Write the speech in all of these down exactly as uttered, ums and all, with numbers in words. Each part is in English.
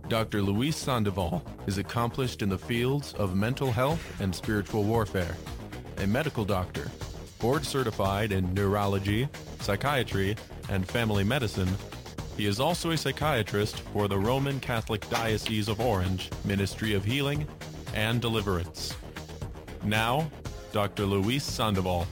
Doctor Luis Sandoval is accomplished in the fields of mental health and spiritual warfare. A medical doctor, board certified in neurology, psychiatry, and family medicine, he is also a psychiatrist for the Roman Catholic Diocese of Orange Ministry of Healing and Deliverance. Now, Doctor Luis Sandoval.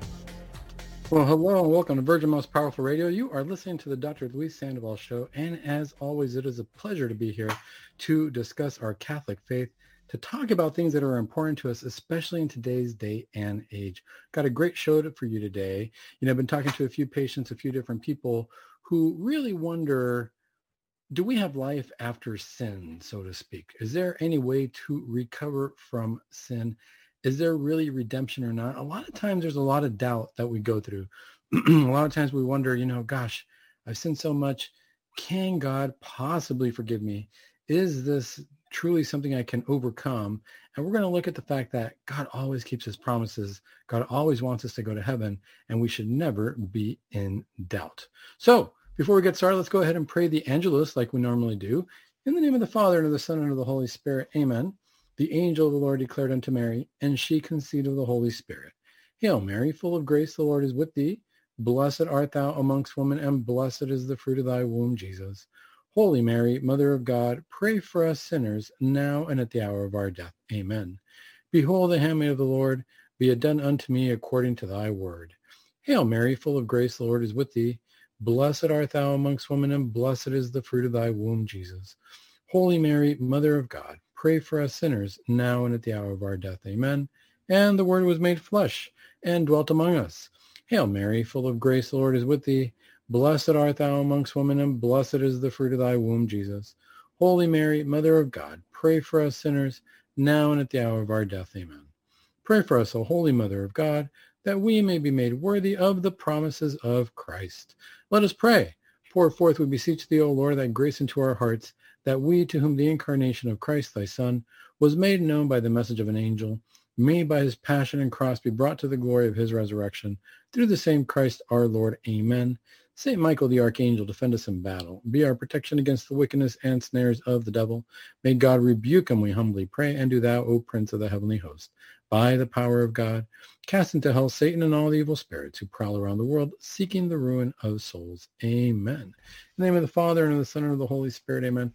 Well, hello and welcome to Virgin Most Powerful Radio. You are listening to the Doctor Luis Sandoval Show, and as always, it is a pleasure to be here to discuss our Catholic faith, to talk about things that are important to us, especially in today's day and age. Got a great show for you today. You know, I've been talking to a few patients, a few different people who really wonder, do we have life after sin, so to speak? Is there any way to recover from sin? Is there really redemption or not? A lot of times there's a lot of doubt that we go through. A lot of times we wonder, you know, gosh, I've sinned so much. Can God possibly forgive me? Is this truly something I can overcome? And we're going to look at the fact that God always keeps his promises. God always wants us to go to heaven, and we should never be in doubt. So before we get started, let's go ahead and pray the Angelus like we normally do. In the name of the Father, and of the Son, and of the Holy Spirit. Amen. The angel of the Lord declared unto Mary, and she conceived of the Holy Spirit. Hail Mary, full of grace, the Lord is with thee. Blessed art thou amongst women, and blessed is the fruit of thy womb, Jesus. Holy Mary, Mother of God, pray for us sinners, now and at the hour of our death. Amen. Behold, the handmaid of the Lord, be it done unto me according to thy word. Hail Mary, full of grace, the Lord is with thee. Blessed art thou amongst women, and blessed is the fruit of thy womb, Jesus. Holy Mary, Mother of God, pray for us sinners, now and at the hour of our death. Amen. And the Word was made flesh, and dwelt among us. Hail Mary, full of grace, the Lord is with thee. Blessed art thou amongst women, and blessed is the fruit of thy womb, Jesus. Holy Mary, Mother of God, pray for us sinners, now and at the hour of our death. Amen. Pray for us, O Holy Mother of God, that we may be made worthy of the promises of Christ. Let us pray. Pour forth, we beseech thee, O Lord, thy grace into our hearts, that we, to whom the incarnation of Christ thy Son was made known by the message of an angel, may by his passion and cross be brought to the glory of his resurrection, through the same Christ our Lord. Amen. Saint Michael the Archangel, defend us in battle. Be our protection against the wickedness and snares of the devil. May God rebuke him, we humbly pray. And do thou, O Prince of the heavenly host, by the power of God, cast into hell Satan and all the evil spirits who prowl around the world, seeking the ruin of souls. Amen. In the name of the Father, and of the Son, and of the Holy Spirit. Amen.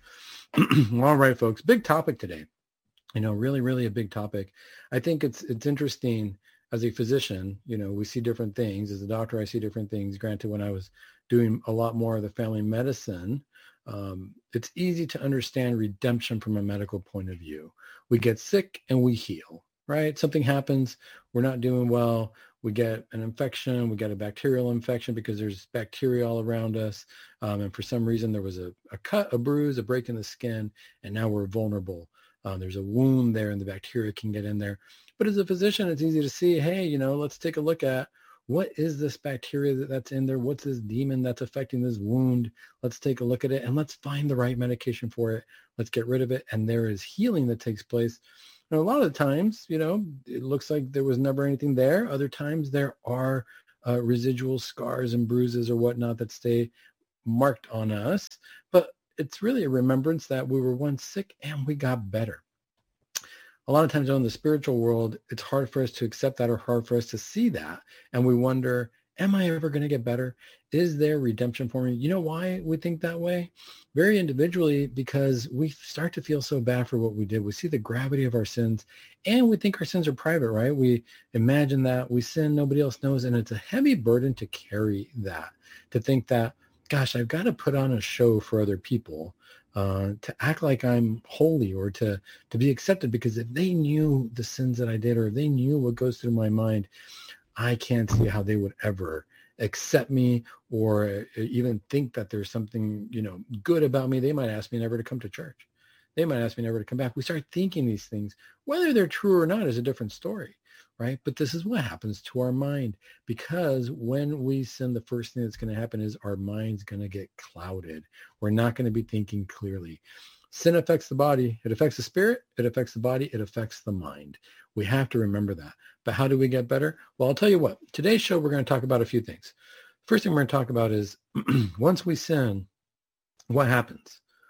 All right, folks. Big topic today. You know, really, really a big topic. I think it's it's interesting as a physician. You know, we see different things. As a doctor, I see different things. Granted, when I was doing a lot more of the family medicine, um, it's easy to understand redemption from a medical point of view. We get sick and we heal. Right? Something happens. We're not doing well. We get an infection. We get a bacterial infection because there's bacteria all around us. Um, and for some reason, there was a, a cut, a bruise, a break in the skin, and now we're vulnerable. Um, there's a wound there and the bacteria can get in there. But as a physician, it's easy to see, hey, you know, let's take a look at what is this bacteria that, that's in there? What's this demon that's affecting this wound? Let's take a look at it and let's find the right medication for it. Let's get rid of it. And there is healing that takes place. And a lot of times, you know, it looks like there was never anything there. Other times there are uh, residual scars and bruises or whatnot that stay marked on us. But it's really a remembrance that we were once sick and we got better. A lot of times in the spiritual world, it's hard for us to accept that or hard for us to see that. And we wonder, am I ever going to get better? Is there redemption for me? You know why we think that way? Very individually, because we start to feel so bad for what we did. We see the gravity of our sins, and we think our sins are private, right? We imagine that we sin, nobody else knows, and it's a heavy burden to carry that, to think that, gosh, I've got to put on a show for other people, uh, to act like I'm holy or to, to be accepted, because if they knew the sins that I did or if they knew what goes through my mind, I can't see how they would ever accept me or even think that there's something, you know, good about me. They might ask me never to come to church. They might ask me never to come back. We start thinking these things. Whether they're true or not is a different story, right? But this is what happens to our mind, because when we sin, the first thing that's going to happen is our mind's going to get clouded. We're not going to be thinking clearly. Sin affects the body. It affects the spirit. It affects the body. It affects the mind. We have to remember that. But how do we get better? Well, I'll tell you what. Today's show, we're going to talk about a few things. First thing we're going to talk about is once we sin, what happens?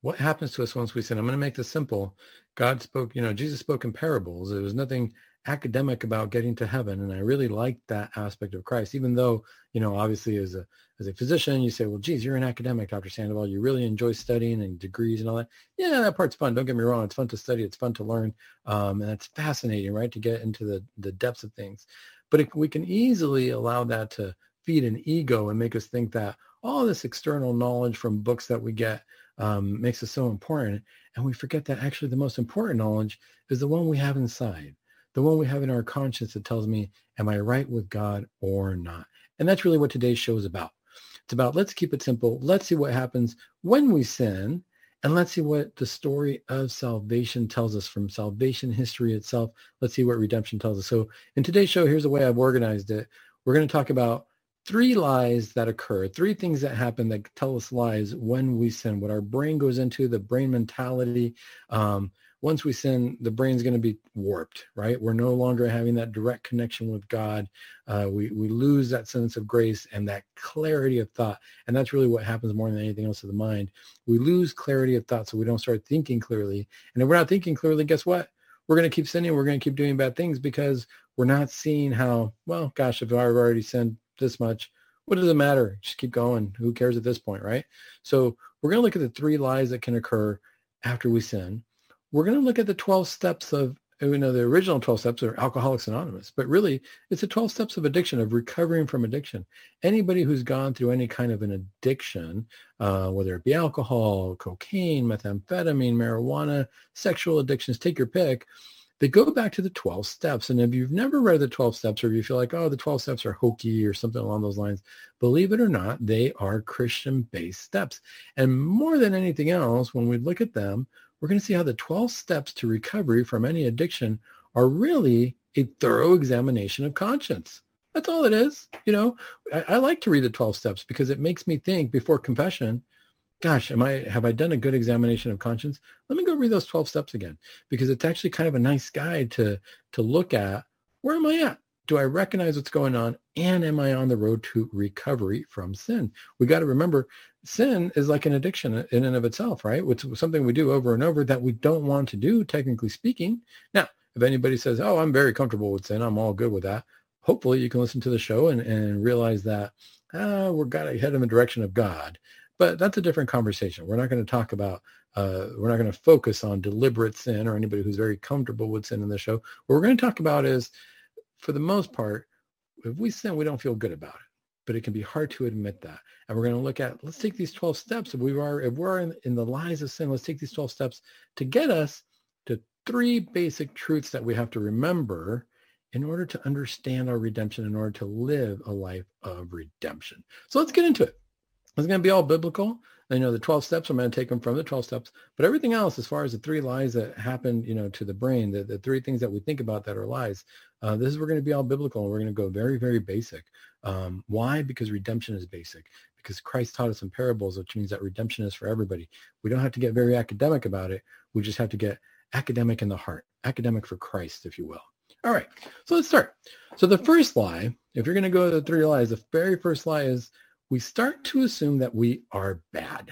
what happens to us once we sin? I'm going to make this simple. God spoke, you know, Jesus spoke in parables. There was nothing academic about getting to heaven. And I really liked that aspect of Christ, even though, you know, obviously as a as a physician, you say, well, geez, you're an academic, Doctor Sandoval. You really enjoy studying and degrees and all that. Yeah, that part's fun. Don't get me wrong. It's fun to study. It's fun to learn. Um, and it's fascinating, right, to get into the, the depths of things. But it, we can easily allow that to feed an ego and make us think that all this external knowledge from books that we get um, makes us so important. And we forget that actually the most important knowledge is the one we have inside, the one we have in our conscience that tells me, am I right with God or not? And that's really what today's show is about. It's about, let's keep it simple. Let's see what happens when we sin. And let's see what the story of salvation tells us from salvation history itself. Let's see what redemption tells us. So in today's show, here's the way I've organized it. We're going to talk about three lies that occur, three things that happen that tell us lies when we sin, what our brain goes into, the brain mentality. Um, once we sin, the brain's going to be warped, right? We're no longer having that direct connection with God. Uh, we, we lose that sense of grace and that clarity of thought. And that's really what happens more than anything else to the mind. We lose clarity of thought, so we don't start thinking clearly. And if we're not thinking clearly, guess what? We're going to keep sinning. We're going to keep doing bad things because we're not seeing how, well, gosh, if I've already sinned this much, what does it matter? Just keep going. Who cares at this point, right? So we're going to look at the three lies that can occur after we sin. We're going to look at the twelve steps of, you know, the original twelve steps are Alcoholics Anonymous, but really it's the twelve steps of addiction, of recovering from addiction. Anybody who's gone through any kind of an addiction, uh, whether it be alcohol, cocaine, methamphetamine, marijuana, sexual addictions, take your pick, they go back to the twelve steps. And if you've never read the twelve steps, or if you feel like, oh, the twelve steps are hokey or something along those lines, believe it or not, they are Christian-based steps. And more than anything else, when we look at them, we're going to see how the twelve steps to recovery from any addiction are really a thorough examination of conscience. That's all it is. You know, I, I like to read the twelve steps because it makes me think before confession, gosh, am I, have I done a good examination of conscience? Let me go read those twelve steps again, because it's actually kind of a nice guide to, to look at, where am I at? Do I recognize what's going on? And am I on the road to recovery from sin? We got to remember, sin is like an addiction in and of itself, right? It's something we do over and over that we don't want to do, technically speaking. Now, if anybody says, oh, I'm very comfortable with sin, I'm all good with that, hopefully you can listen to the show and, and realize that uh, we're got to head in the direction of God. But that's a different conversation. We're not going to talk about, uh, we're not going to focus on deliberate sin or anybody who's very comfortable with sin in the show. What we're going to talk about is, for the most part, if we sin, we don't feel good about it. But it can be hard to admit that. And we're going to look at, let's take these twelve steps. If we are, if we're in, in the lies of sin, let's take these twelve steps to get us to three basic truths that we have to remember in order to understand our redemption, in order to live a life of redemption. So let's get into it. It's going to be all biblical. I know the twelve steps, I'm going to take them from the twelve steps, but everything else, as far as the three lies that happen, you know, to the brain, the, the three things that we think about that are lies, uh, this is, we're going to be all biblical, and we're going to go very, very basic. Um, why? Because redemption is basic. Because Christ taught us in parables, which means that redemption is for everybody. We don't have to get very academic about it. We just have to get academic in the heart, academic for Christ, if you will. All right, so let's start. So the first lie, if you're going to go to the three lies, the very first lie is, we start to assume that we are bad.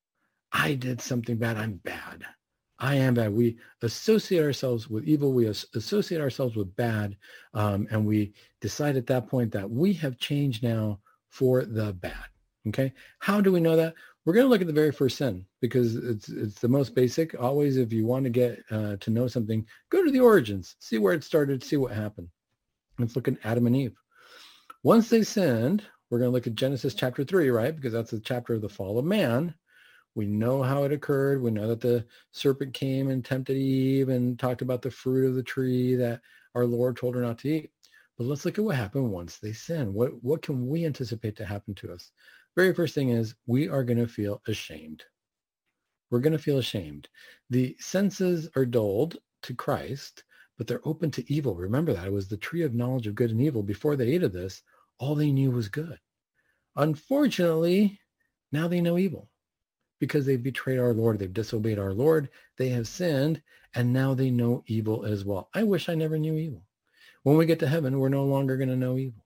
I did something bad. I'm bad. I am bad. We associate ourselves with evil. We associate ourselves with bad. Um, and we decide at that point that we have changed now for the bad. Okay. How do we know that? We're going to look at the very first sin, because it's it's the most basic. Always, if you want to get uh, to know something, go to the origins, see where it started, see what happened. Let's look at Adam and Eve. Once they sinned, we're going to look at Genesis chapter three, right? Because that's the chapter of the fall of man. We know how it occurred. We know that the serpent came and tempted Eve and talked about the fruit of the tree that our Lord told her not to eat. But let's look at what happened once they sinned. What, what can we anticipate to happen to us? Very first thing is, we are going to feel ashamed. We're going to feel ashamed. The senses are dulled to Christ, but they're open to evil. Remember that. It was the tree of knowledge of good and evil. Before they ate of this, all they knew was good. Unfortunately, now they know evil because they've betrayed our Lord. They've disobeyed our Lord. They have sinned, and now they know evil as well. I wish I never knew evil. When we get to heaven, we're no longer going to know evil.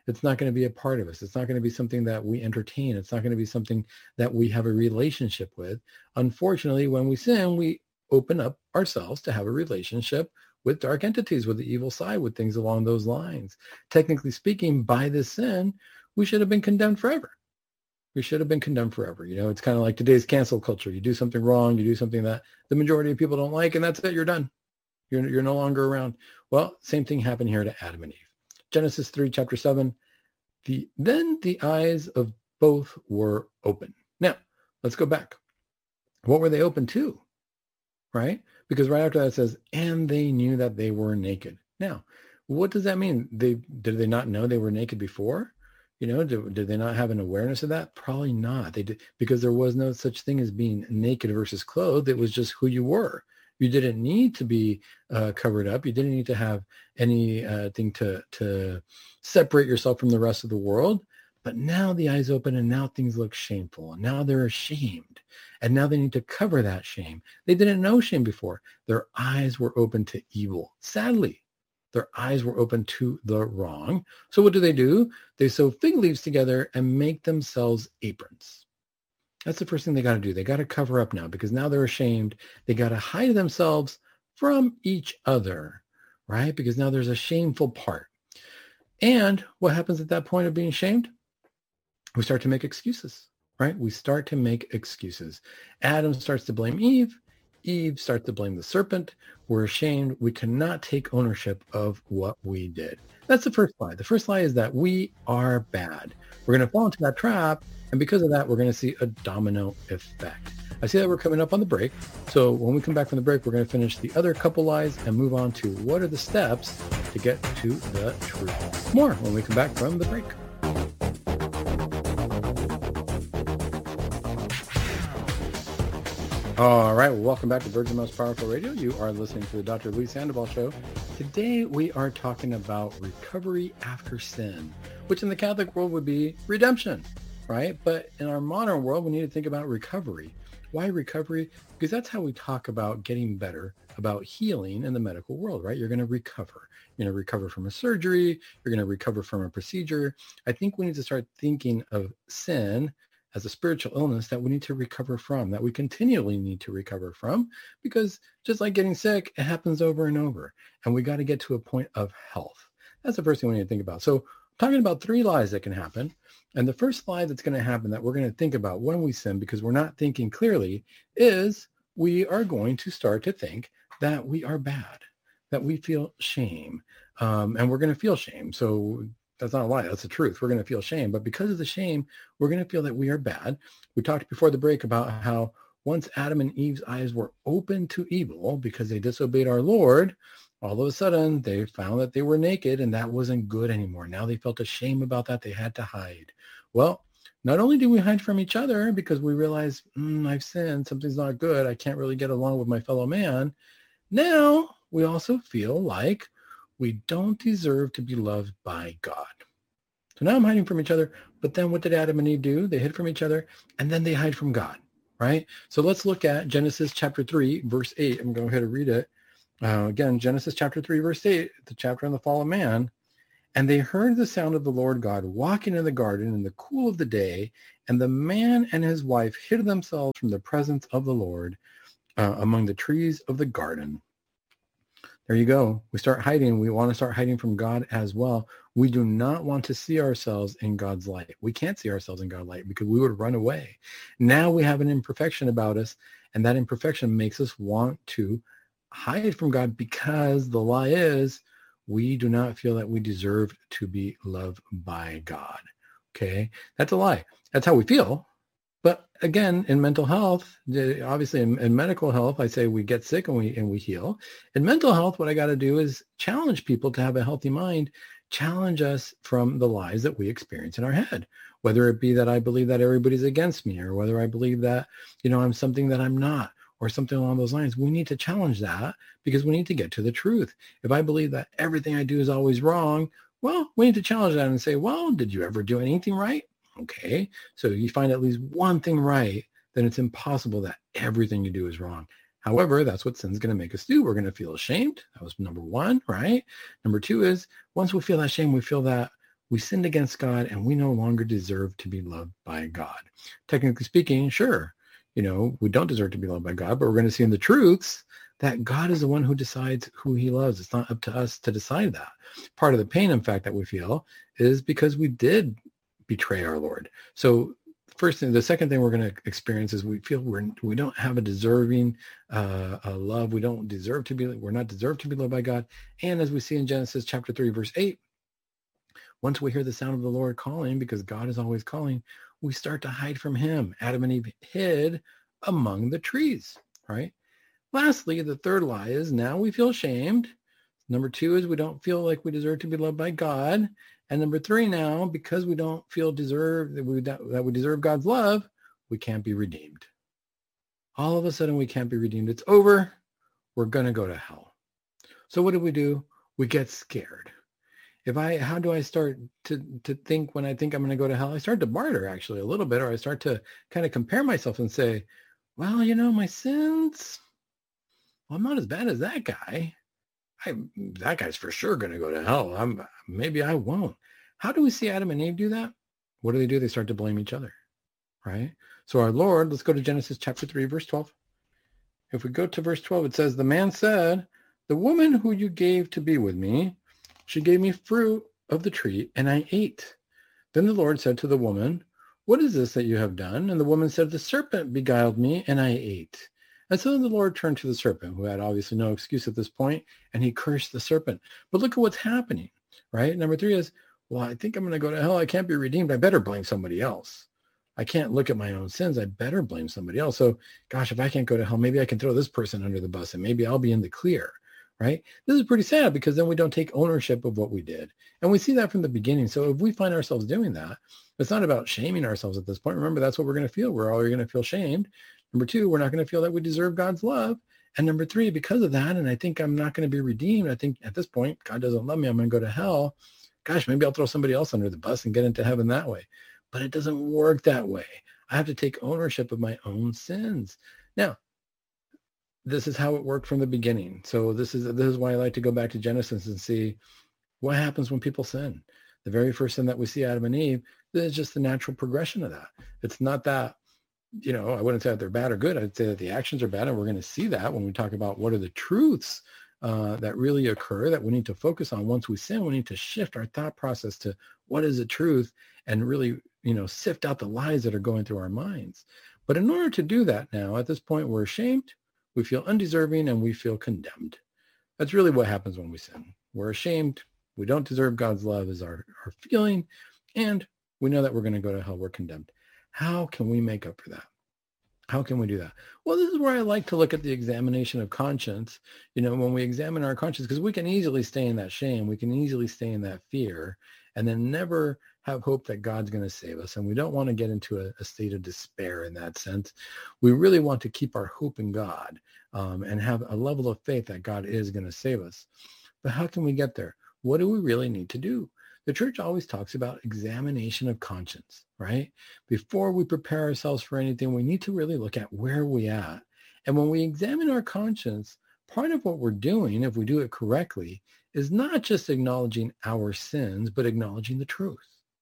It's not going to be a part of us. It's not going to be something that we entertain. It's not going to be something that we have a relationship with. Unfortunately, when we sin, we open up ourselves to have a relationship with dark entities, with the evil side, with things along those lines. Technically speaking, by this sin, we should have been condemned forever. We should have been condemned forever. You know, it's kind of like today's cancel culture. You do something wrong, you do something that the majority of people don't like, and that's it. You're done. You're, you're no longer around. Well, same thing happened here to Adam and Eve. Genesis three, chapter seven. The, then the eyes of both were open. Now, let's go back. What were they open to? Right? Because right after that it says, and they knew that they were naked. Now, what does that mean? They did they not know they were naked before? You know, did, did they not have an awareness of that? Probably not. They did, because there was no such thing as being naked versus clothed. It was just who you were. You didn't need to be uh, covered up. You didn't need to have anything uh, to, to separate yourself from the rest of the world. But now the eyes open and now things look shameful. And now they're ashamed. And now they need to cover that shame. They didn't know shame before. Their eyes were open to evil. Sadly, their eyes were open to the wrong. So what do they do? They sew fig leaves together and make themselves aprons. That's the first thing they got to do. They got to cover up now because now they're ashamed. They got to hide themselves from each other, right? Because now there's a shameful part. And what happens at that point of being shamed? We start to make excuses, right? We start to make excuses. Adam starts to blame Eve. Eve starts to blame the serpent. We're ashamed. We cannot take ownership of what we did. That's the first lie. The first lie is that we are bad. We're going to fall into that trap. And because of that, we're going to see a domino effect. I see that we're coming up on the break. So when we come back from the break, we're going to finish the other couple lies and move on to what are the steps to get to the truth. More when we come back from the break. All right, well, welcome back to Virgin Most Powerful Radio. You are listening to the Doctor Luis Sandoval Show. Today we are talking about recovery after sin, which in the Catholic world would be redemption, right? But in our modern world, we need to think about recovery. Why recovery? Because that's how we talk about getting better, about healing in the medical world, right? You're going to recover. You're going to recover from a surgery. You're going to recover from a procedure. I think we need to start thinking of sin as a spiritual illness that we need to recover from, that we continually need to recover from, because just like getting sick, it happens over and over. And we got to get to a point of health. That's the first thing we need to think about. So I'm talking about three lies that can happen. And the first lie that's going to happen that we're going to think about when we sin, because we're not thinking clearly, is we are going to start to think that we are bad, that we feel shame. Um, and we're going to feel shame. So that's not a lie. That's the truth. We're going to feel shame. But because of the shame, we're going to feel that we are bad. We talked before the break about how once Adam and Eve's eyes were open to evil because they disobeyed our Lord, all of a sudden they found that they were naked and that wasn't good anymore. Now they felt ashamed about that. They had to hide. Well, not only do we hide from each other because we realize, mm, I've sinned, something's not good, I can't really get along with my fellow man. Now we also feel like we don't deserve to be loved by God. So now I'm hiding from each other. But then what did Adam and Eve do? They hid from each other and then they hide from God, right? So let's look at Genesis chapter three, verse eight. I'm going to go ahead and read it. Uh, again, Genesis chapter three, verse eight, the chapter on the fall of man. And they heard the sound of the Lord God walking in the garden in the cool of the day. And the man and his wife hid themselves from the presence of the Lord uh, among the trees of the garden. There you go. We start hiding. We want to start hiding from God as well. We do not want to see ourselves in God's light. We can't see ourselves in God's light because we would run away. Now we have an imperfection about us, and that imperfection makes us want to hide from God because the lie is we do not feel that we deserve to be loved by God. Okay? That's a lie. That's how we feel. But again, in mental health, obviously in, in medical health, I say we get sick and we and we heal. In mental health, what I got to do is challenge people to have a healthy mind, challenge us from the lies that we experience in our head, whether it be that I believe that everybody's against me or whether I believe that, you know, I'm something that I'm not or something along those lines. We need to challenge that because we need to get to the truth. If I believe that everything I do is always wrong, well, we need to challenge that and say, well, did you ever do anything right? Okay, so you find at least one thing right, then it's impossible that everything you do is wrong. However, that's what sin's going to make us do. We're going to feel ashamed. That was number one, right? Number two is once we feel that shame, we feel that we sinned against God and we no longer deserve to be loved by God. Technically speaking, sure, you know, we don't deserve to be loved by God, but we're going to see in the truths that God is the one who decides who he loves. It's not up to us to decide that. Part of the pain, in fact, that we feel is because we did betray our Lord. So first thing, the second thing we're going to experience is we feel we're, we don't have a deserving uh, a love. We don't deserve to be, we're not deserved to be loved by God. And as we see in Genesis chapter three, verse eight, once we hear the sound of the Lord calling, because God is always calling, we start to hide from him. Adam and Eve hid among the trees, right? Lastly, the third lie is now we feel shamed. Number two is we don't feel like we deserve to be loved by God. And number three now, because we don't feel deserve that we, that we deserve God's love, we can't be redeemed. All of a sudden we can't be redeemed. It's over. We're going to go to hell. So what do we do? We get scared. If I, how do I start to, to think when I think I'm going to go to hell? I start to barter actually a little bit, or I start to kind of compare myself and say, well, you know, my sins, well, I'm not as bad as that guy. I, that guy's for sure going to go to hell. I'm, maybe I won't. How do we see Adam and Eve do that? What do they do? They start to blame each other, right? So our Lord, let's go to Genesis chapter three, verse twelve. If we go to verse twelve, it says, the man said, the woman who you gave to be with me, she gave me fruit of the tree, and I ate. Then the Lord said to the woman, what is this that you have done? And the woman said, the serpent beguiled me, and I ate. And so the Lord turned to the serpent, who had obviously no excuse at this point, and he cursed the serpent. But look at what's happening, right? Number three is, well, I think I'm going to go to hell. I can't be redeemed. I better blame somebody else. I can't look at my own sins. I better blame somebody else. So, gosh, if I can't go to hell, maybe I can throw this person under the bus, and maybe I'll be in the clear, right? This is pretty sad because then we don't take ownership of what we did. And we see that from the beginning. So if we find ourselves doing that, it's not about shaming ourselves at this point. Remember, that's what we're going to feel. We're always going to feel shamed. Number two, we're not going to feel that we deserve God's love. And number three, because of that, and I think I'm not going to be redeemed, I think at this point, God doesn't love me, I'm going to go to hell. Gosh, maybe I'll throw somebody else under the bus and get into heaven that way. But it doesn't work that way. I have to take ownership of my own sins. Now, this is how it worked from the beginning. So this is this is why I like to go back to Genesis and see what happens when people sin. The very first sin that we see, Adam and Eve, this is just the natural progression of that. It's not that, you know, I wouldn't say that they're bad or good. I'd say that the actions are bad, and we're going to see that when we talk about what are the truths uh, that really occur that we need to focus on. Once we sin, we need to shift our thought process to what is the truth and really, you know, sift out the lies that are going through our minds. But in order to do that now, at this point, we're ashamed, we feel undeserving, and we feel condemned. That's really what happens when we sin. We're ashamed. We don't deserve God's love is our, our feeling, and we know that we're going to go to hell. We're condemned. How can we make up for that? How can we do that? Well, this is where I like to look at the examination of conscience. You know, when we examine our conscience, because we can easily stay in that shame, we can easily stay in that fear, and then never have hope that God's going to save us. And we don't want to get into a, a state of despair in that sense. We really want to keep our hope in God um, and have a level of faith that God is going to save us. But how can we get there? What do we really need to do? The church always talks about examination of conscience, right? Before we prepare ourselves for anything, we need to really look at where we at. And when we examine our conscience, part of what we're doing, if we do it correctly, is not just acknowledging our sins, but acknowledging the truth.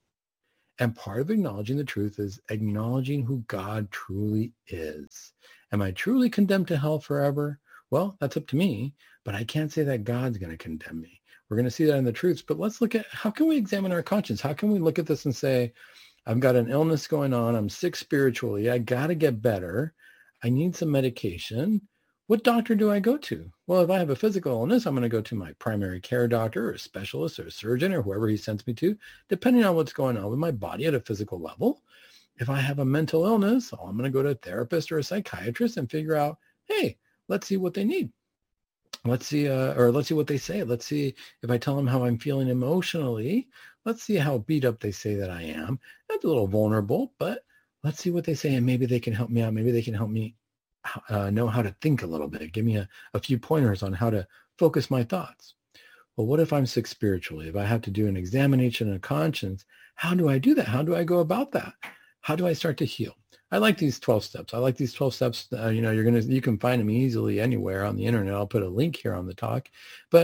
And part of acknowledging the truth is acknowledging who God truly is. Am I truly condemned to hell forever? Well, that's up to me, but I can't say that God's going to condemn me. We're going to see that in the truths, but let's look at how can we examine our conscience? How can we look at this and say, I've got an illness going on. I'm sick spiritually. I got to get better. I need some medication. What doctor do I go to? Well, if I have a physical illness, I'm going to go to my primary care doctor or a specialist or a surgeon or whoever he sends me to, depending on what's going on with my body at a physical level. If I have a mental illness, I'm going to go to a therapist or a psychiatrist and figure out, hey, let's see what they need. Let's see, uh, or let's see what they say. Let's see if I tell them how I'm feeling emotionally. Let's see how beat up they say that I am. That's a little vulnerable, but let's see what they say, and maybe they can help me out. Maybe they can help me uh, know how to think a little bit. Give me a, a few pointers on how to focus my thoughts. Well, what if I'm sick spiritually? If I have to do an examination of conscience, how do I do that? How do I go about that? How do I start to heal? I like these twelve steps. I like these twelve steps. Uh, you know, you're going to, you can find them easily anywhere on the internet. I'll put a link here on the talk, but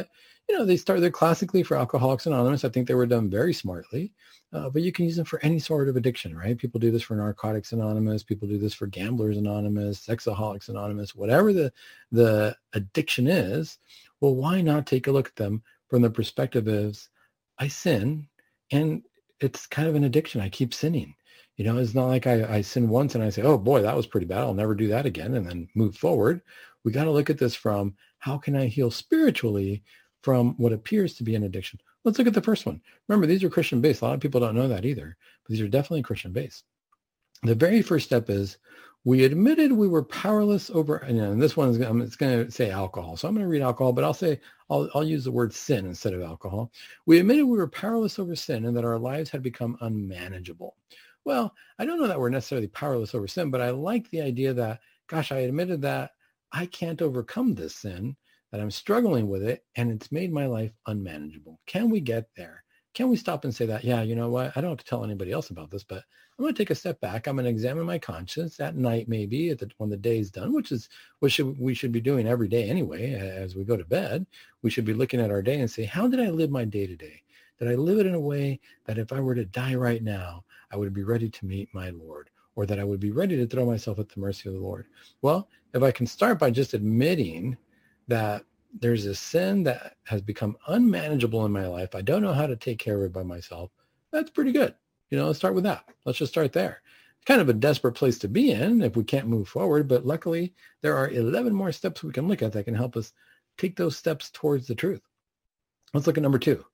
you know, they started classically for Alcoholics Anonymous. I think they were done very smartly, uh, but you can use them for any sort of addiction, right? People do this for Narcotics Anonymous. People do this for Gamblers Anonymous, Sexaholics Anonymous, whatever the, the addiction is. Well, why not take a look at them from the perspective of, I sin, and it's kind of an addiction. I keep sinning. You know, it's not like I, I sin once and I say, oh boy, that was pretty bad. I'll never do that again, and then move forward. We got to look at this from, how can I heal spiritually from what appears to be an addiction? Let's look at the first one. Remember, these are Christian-based. A lot of people don't know that either, but these are definitely Christian-based. The very first step is, we admitted we were powerless over, and, you know, and this one is going, it's going to say alcohol. So I'm going to read alcohol, but I'll say, I'll, I'll use the word sin instead of alcohol. We admitted we were powerless over sin and that our lives had become unmanageable. Well, I don't know that we're necessarily powerless over sin, but I like the idea that, gosh, I admitted that I can't overcome this sin, that I'm struggling with it, and it's made my life unmanageable. Can we get there? Can we stop and say that, yeah, you know what, I don't have to tell anybody else about this, but I'm going to take a step back. I'm going to examine my conscience at night, maybe at the, when the day's done, which is what should, we should be doing every day anyway. As we go to bed, we should be looking at our day and say, how did I live my day to day? Did I live it in a way that if I were to die right now, I would be ready to meet my Lord, or that I would be ready to throw myself at the mercy of the Lord? Well, if I can start by just admitting that there's a sin that has become unmanageable in my life, I don't know how to take care of it by myself, that's pretty good. You know, let's start with that. Let's just start there. It's kind of a desperate place to be in if we can't move forward, but luckily there are eleven more steps we can look at that can help us take those steps towards the truth. Let's look at number two.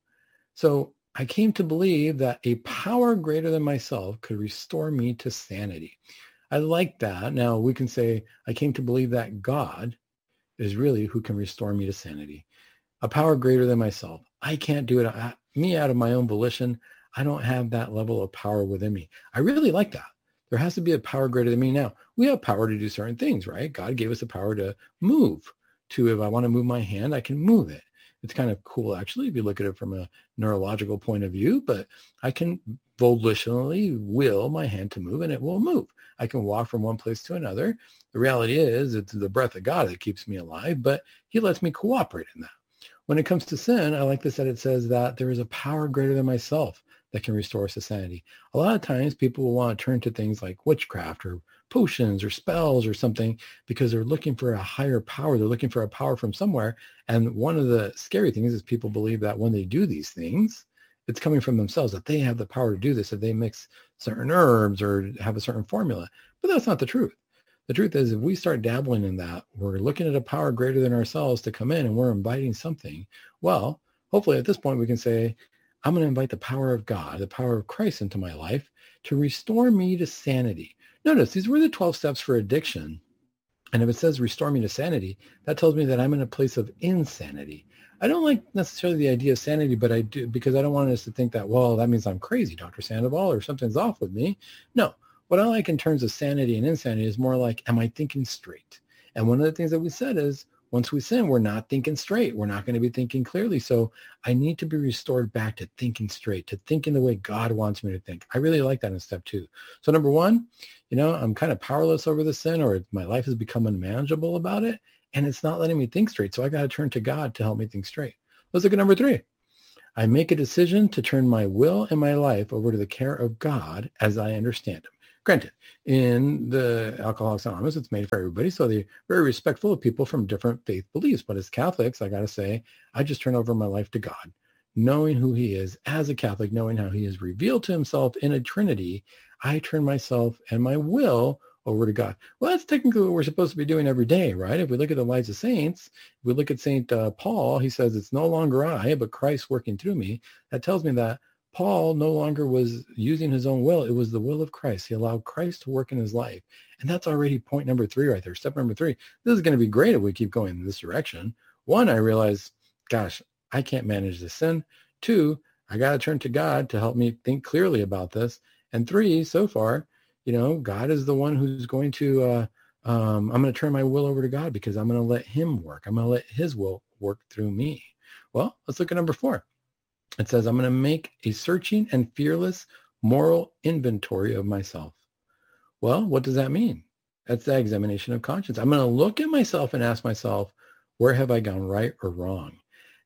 So I came to believe that a power greater than myself could restore me to sanity. I like that. Now we can say, I came to believe that God is really who can restore me to sanity. A power greater than myself. I can't do it. I, me out of my own volition. I don't have that level of power within me. I really like that. There has to be a power greater than me. Now, we have power to do certain things, right? God gave us the power to move. To, if I want to move my hand, I can move it. It's kind of cool, actually, if you look at it from a neurological point of view, but I can volitionally will my hand to move, and it will move. I can walk from one place to another. The reality is it's the breath of God that keeps me alive, but he lets me cooperate in that. When it comes to sin, I like this that it says that there is a power greater than myself that can restore us to sanity. A lot of times people will want to turn to things like witchcraft or potions or spells or something because they're looking for a higher power. They're looking for a power from somewhere. And one of the scary things is people believe that when they do these things, it's coming from themselves, that they have the power to do this, that they mix certain herbs or have a certain formula. But that's not the truth. The truth is, if we start dabbling in that, we're looking at a power greater than ourselves to come in and we're inviting something. Well, hopefully at this point we can say, I'm going to invite the power of God, the power of Christ into my life to restore me to sanity. Notice these were the twelve steps for addiction. And if it says restore me to sanity, that tells me that I'm in a place of insanity. I don't like necessarily the idea of sanity, but I do, because I don't want us to think that, well, that means I'm crazy, Doctor Sandoval, or something's off with me. No, what I like in terms of sanity and insanity is more like, am I thinking straight? And one of the things that we said is, once we sin, we're not thinking straight. We're not going to be thinking clearly. So I need to be restored back to thinking straight, to thinking the way God wants me to think. I really like that in step two. So number one, you know, I'm kind of powerless over the sin, or my life has become unmanageable about it, and it's not letting me think straight. So I got to turn to God to help me think straight. Let's look at number three. I make a decision to turn my will and my life over to the care of God as I understand him. Granted, in the Alcoholics Anonymous, it's made for everybody, so they're very respectful of people from different faith beliefs. But as Catholics, I got to say, I just turn over my life to God, knowing who he is as a Catholic, knowing how he has revealed to himself in a Trinity. I turn myself and my will over to God. Well, that's technically what we're supposed to be doing every day, right? If we look at the lives of saints, if we look at Saint uh, Paul, he says, it's no longer I, but Christ working through me. That tells me that Paul no longer was using his own will. It was the will of Christ. He allowed Christ to work in his life. And that's already point number three right there. Step number three. This is going to be great if we keep going in this direction. One, I realize, gosh, I can't manage this sin. Two, I got to turn to God to help me think clearly about this. And three, so far, you know, God is the one who's going to, uh, um, I'm going to turn my will over to God because I'm going to let him work. I'm going to let his will work through me. Well, let's look at number four. It says, I'm going to make a searching and fearless moral inventory of myself. Well, what does that mean? That's the examination of conscience. I'm going to look at myself and ask myself, where have I gone right or wrong?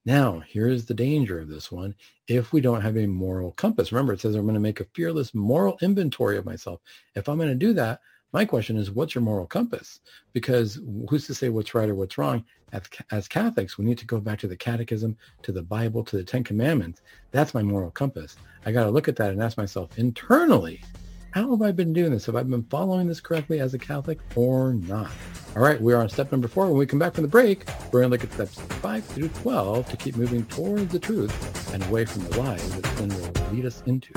Now, here's the danger of this one. If we don't have a moral compass, remember it says I'm going to make a fearless moral inventory of myself. If I'm going to do that, my question is, what's your moral compass? Because who's to say what's right or what's wrong? As, as Catholics, we need to go back to the Catechism, to the Bible, to the Ten Commandments. That's my moral compass. I got to look at that and ask myself internally, how have I been doing this? Have I been following this correctly as a Catholic or not? All right, we are on step number four. When we come back from the break, we're going to look at steps five through twelve to keep moving towards the truth and away from the lies that sin will lead us into.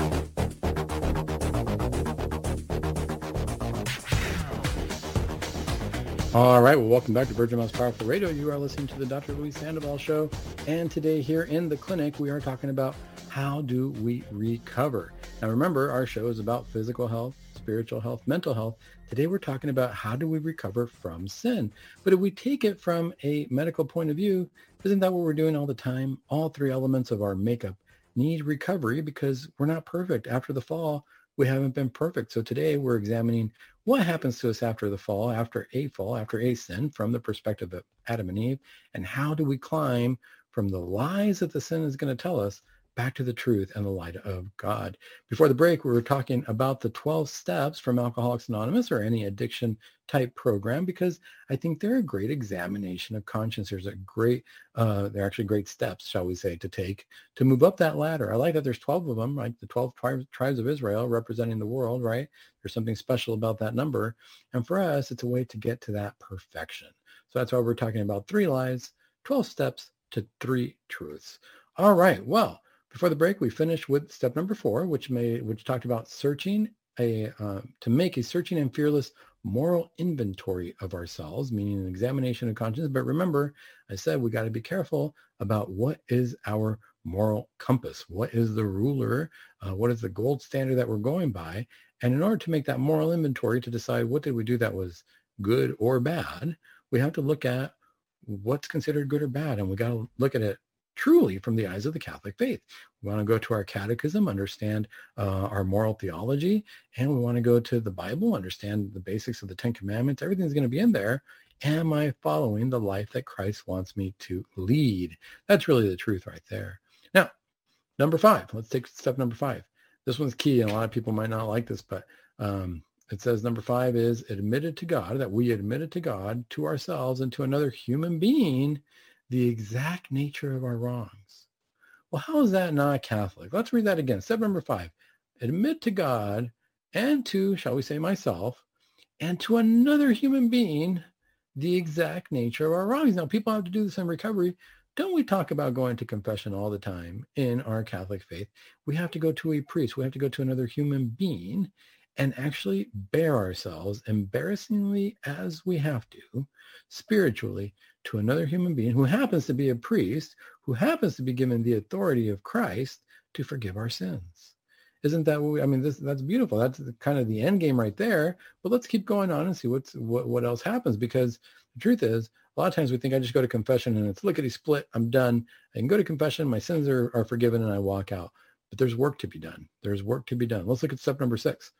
All right, well, welcome back to Virgin Most Powerful Radio. You are listening to the Doctor Luis Sandoval Show. And today here in the clinic, we are talking about how do we recover? Now, remember, our show is about physical health, spiritual health, mental health. Today, we're talking about how do we recover from sin? But if we take it from a medical point of view, isn't that what we're doing all the time? All three elements of our makeup need recovery because we're not perfect. After the fall, we haven't been perfect. So today, we're examining what happens to us after the fall, after a fall, after a sin, from the perspective of Adam and Eve, and how do we climb from the lies that the sin is going to tell us back to the truth and the light of God. Before the break, we were talking about the twelve steps from Alcoholics Anonymous or any addiction type program, because I think they're a great examination of conscience. There's a great, uh, they're actually great steps, shall we say, to take to move up that ladder. I like that there's twelve of them, right? The twelve tribes, tribes of Israel representing the world, right? There's something special about that number. And for us, it's a way to get to that perfection. So that's why we're talking about three lies, twelve steps to three truths. All right. Well, before the break, we finished with step number four, which may which talked about searching a uh, to make a searching and fearless moral inventory of ourselves, meaning an examination of conscience. But remember, I said we got to be careful about what is our moral compass, what is the ruler, uh, what is the gold standard that we're going by, and in order to make that moral inventory to decide what did we do that was good or bad, we have to look at what's considered good or bad, and we got to look at it truly from the eyes of the Catholic faith. We want to go to our catechism, understand uh, our moral theology, and we want to go to the Bible, understand the basics of the Ten Commandments. Everything's going to be in there. Am I following the life that Christ wants me to lead? That's really the truth right there. Now, number five, let's take step number five. This one's key, and a lot of people might not like this, but um, it says number five is admitted to God, that we admitted to God, to ourselves, and to another human being the exact nature of our wrongs. Well, how is that not Catholic? Let's read that again. Step number five, admit to God and to, shall we say, myself, and to another human being the exact nature of our wrongs. Now, people have to do this in recovery. Don't we talk about going to confession all the time in our Catholic faith? We have to go to a priest. We have to go to another human being and actually bear ourselves, embarrassingly as we have to, spiritually, to another human being who happens to be a priest, who happens to be given the authority of Christ to forgive our sins. Isn't that what we, I mean, this, that's beautiful. That's the, kind of the end game right there. But let's keep going on and see what's, what, what else happens, because the truth is, a lot of times we think I just go to confession and it's lickety split. I'm done. I can go to confession. My sins are, are forgiven and I walk out. But there's work to be done. There's work to be done. Let's look at step number six.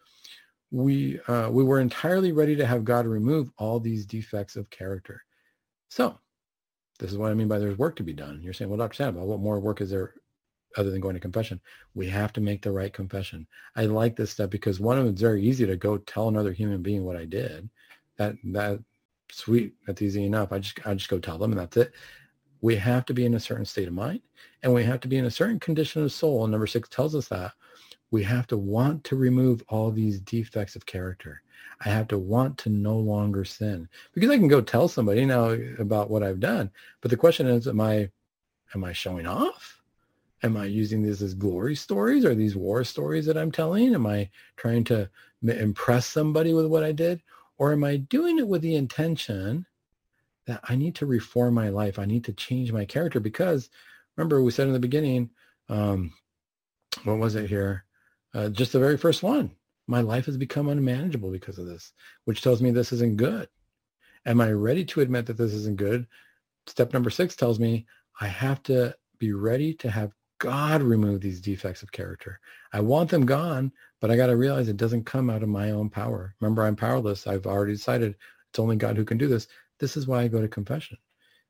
We, uh, we were entirely ready to have God remove all these defects of character. So this is what I mean by there's work to be done. You're saying, well, Doctor Sandoval, what more work is there other than going to confession? We have to make the right confession. I like this step because one of them, it's very easy to go tell another human being what I did. That, that sweet, that's easy enough. I just, I just go tell them and that's it. We have to be in a certain state of mind and we have to be in a certain condition of soul. And number six tells us that we have to want to remove all these defects of character. I have to want to no longer sin, because I can go tell somebody now about what I've done. But the question is, am I, am I showing off? Am I using these as glory stories? Are these war stories that I'm telling? Am I trying to impress somebody with what I did? Or am I doing it with the intention that I need to reform my life? I need to change my character, because remember we said in the beginning, um, what was it here? Uh, just the very first one. My life has become unmanageable because of this, which tells me this isn't good. Am I ready to admit that this isn't good? Step number six tells me I have to be ready to have God remove these defects of character. I want them gone, but I got to realize it doesn't come out of my own power. Remember, I'm powerless. I've already decided it's only God who can do this. This is why I go to confession.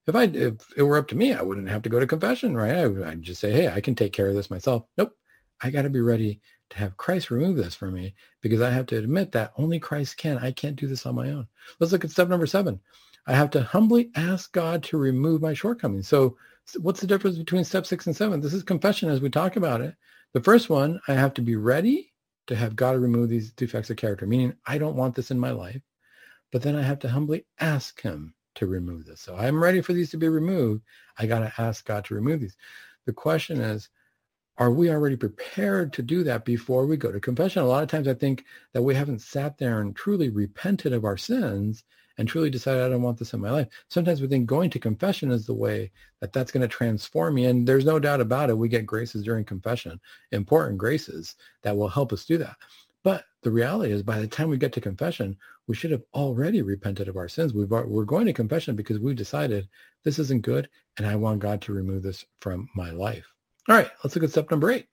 If I if it were up to me, I wouldn't have to go to confession, right? I, I'd just say, hey, I can take care of this myself. Nope. I got to be ready to have Christ remove this from me, because I have to admit that only Christ can. I can't do this on my own. Let's look at step number seven. I have to humbly ask God to remove my shortcomings. So what's the difference between step six and seven? This is confession as we talk about it. The first one, I have to be ready to have God remove these defects of character, meaning I don't want this in my life, but then I have to humbly ask him to remove this. So I'm ready for these to be removed. I got to ask God to remove these. The question is, are we already prepared to do that before we go to confession? A lot of times I think that we haven't sat there and truly repented of our sins and truly decided, I don't want this in my life. Sometimes we think going to confession is the way that that's going to transform me. And there's no doubt about it. We get graces during confession, important graces that will help us do that. But the reality is, by the time we get to confession, we should have already repented of our sins. We've, we're going to confession because we've decided this isn't good and I want God to remove this from my life. All right, let's look at step number eight.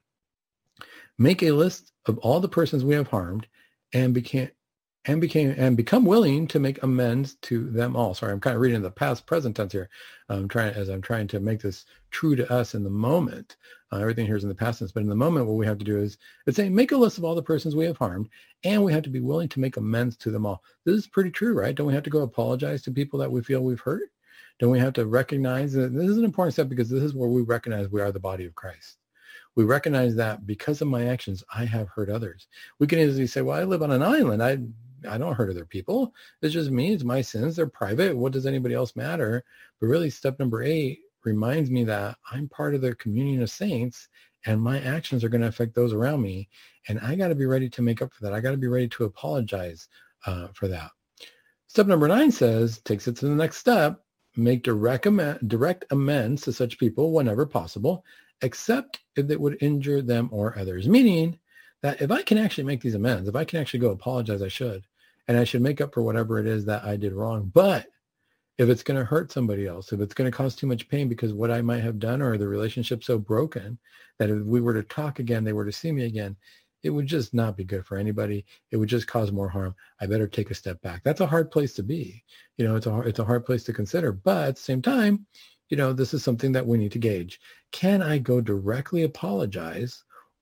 Make a list of all the persons we have harmed and became and became and become willing to make amends to them all. Sorry, I'm kind of reading the past present tense here. I'm trying as I'm trying to make this true to us in the moment. Uh, everything here is in the past tense, but in the moment, what we have to do is it's saying make a list of all the persons we have harmed, and we have to be willing to make amends to them all. This is pretty true, right? Don't we have to go apologize to people that we feel we've hurt? Don't we have to recognize that this is an important step, because this is where we recognize we are the body of Christ. We recognize that because of my actions, I have hurt others. We can easily say, well, I live on an island. I I don't hurt other people. It's just me. It's my sins. They're private. What does anybody else matter? But really, step number eight reminds me that I'm part of the communion of saints, and my actions are going to affect those around me. And I got to be ready to make up for that. I got to be ready to apologize uh, for that. Step number nine says, takes it to the next step. Make direct, am- direct amends to such people whenever possible, except if it would injure them or others. Meaning that if I can actually make these amends, if I can actually go apologize, I should. And I should make up for whatever it is that I did wrong. But if it's going to hurt somebody else, if it's going to cause too much pain because what I might have done, or the relationship so broken that if we were to talk again, they were to see me again, it would just not be good for anybody. It would just cause more harm. I better take a step back. That's a hard place to be. You know, it's a, it's a hard place to consider. But at the same time, you know, this is something that we need to gauge. Can I go directly apologize?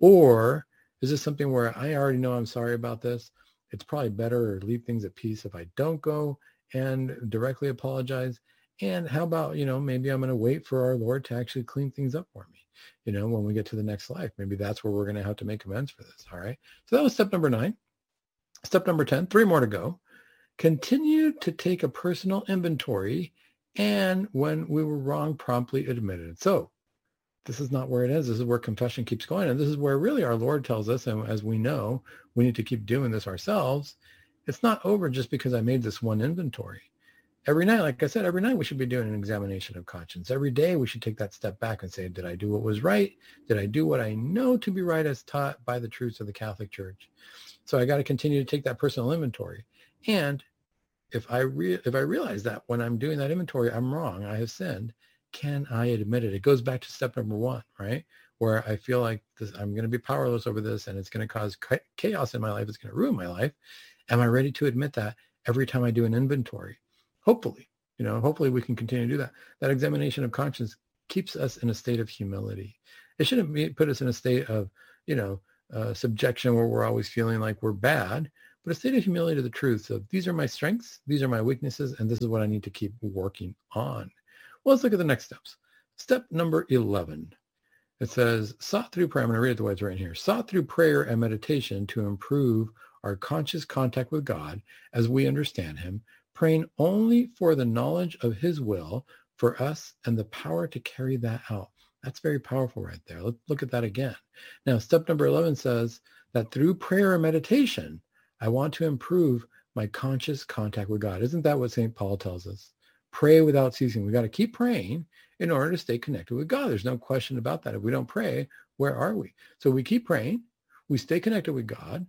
Or is this something where I already know I'm sorry about this? It's probably better to leave things at peace if I don't go and directly apologize. And how about, you know, maybe I'm going to wait for our Lord to actually clean things up for me. You know, when we get to the next life, maybe that's where we're going to have to make amends for this. All right. So that was step number nine. Step number ten, three more to go. Continue to take a personal inventory, and when we were wrong, promptly admit it. So this is not where it is. This is where confession keeps going. And this is where really our Lord tells us, and as we know, we need to keep doing this ourselves. It's not over just because I made this one inventory. Every night, like I said, every night we should be doing an examination of conscience. Every day we should take that step back and say, did I do what was right? Did I do what I know to be right as taught by the truths of the Catholic Church? So I got to continue to take that personal inventory. And if I re- if I realize that when I'm doing that inventory, I'm wrong, I have sinned, can I admit it? It goes back to step number one, right? Where I feel like this, I'm going to be powerless over this, and it's going to cause chaos in my life. It's going to ruin my life. Am I ready to admit that every time I do an inventory? Hopefully, you know, hopefully we can continue to do that. That examination of conscience keeps us in a state of humility. It shouldn't be, put us in a state of, you know, uh, subjection where we're always feeling like we're bad, but a state of humility to the truth of these are my strengths, these are my weaknesses, and this is what I need to keep working on. Well, let's look at the next steps. Step number eleven. It says, sought through prayer, I'm going to read it the way it's written here, sought through prayer and meditation to improve our conscious contact with God as we understand him, praying only for the knowledge of his will for us and the power to carry that out. That's very powerful right there. Let's look at that again. Now, step number eleven says that through prayer and meditation, I want to improve my conscious contact with God. Isn't that what Saint Paul tells us? Pray without ceasing. We got to keep praying in order to stay connected with God. There's no question about that. If we don't pray, where are we? So we keep praying. We stay connected with God.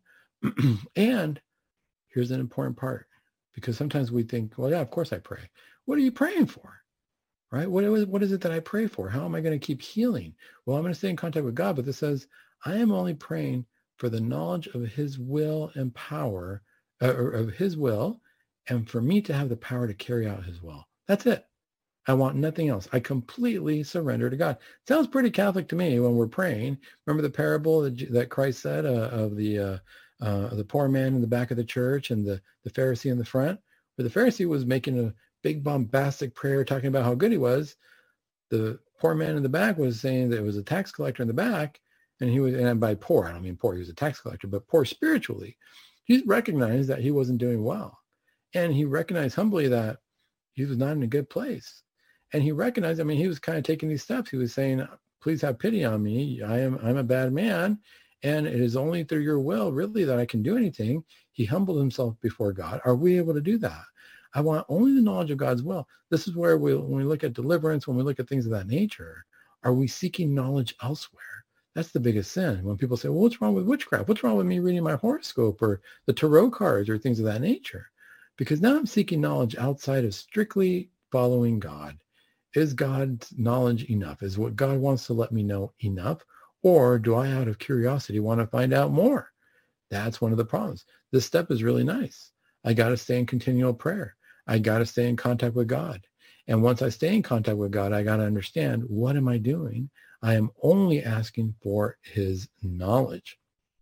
And here's an important part, because sometimes we think, well, yeah, of course I pray. What are you praying for? Right? What is, what is it that I pray for? How am I going to keep healing? Well, I'm going to stay in contact with God, but this says, I am only praying for the knowledge of his will and power, uh, or of his will, and for me to have the power to carry out his will. That's it. I want nothing else. I completely surrender to God. Sounds pretty Catholic to me when we're praying. Remember the parable that, that Christ said uh, of the uh, uh, the poor man in the back of the church and the, the Pharisee in the front, where the Pharisee was making a big bombastic prayer talking about how good he was. The poor man in the back was saying that it was a tax collector in the back, and he was, and by poor, I don't mean poor, he was a tax collector, but poor spiritually. He recognized that he wasn't doing well. And he recognized humbly that he was not in a good place. And he recognized, I mean, he was kind of taking these steps. He was saying, please have pity on me. I am, I'm a bad man. And it is only through your will, really, that I can do anything. He humbled himself before God. Are we able to do that? I want only the knowledge of God's will. This is where we, when we look at deliverance, when we look at things of that nature, are we seeking knowledge elsewhere? That's the biggest sin. When people say, well, what's wrong with witchcraft? What's wrong with me reading my horoscope or the tarot cards or things of that nature? Because now I'm seeking knowledge outside of strictly following God. Is God's knowledge enough? Is what God wants to let me know enough? Or do I, out of curiosity, want to find out more? That's one of the problems. This step is really nice. I got to stay in continual prayer. I got to stay in contact with God. And once I stay in contact with God, I got to understand, what am I doing? I am only asking for his knowledge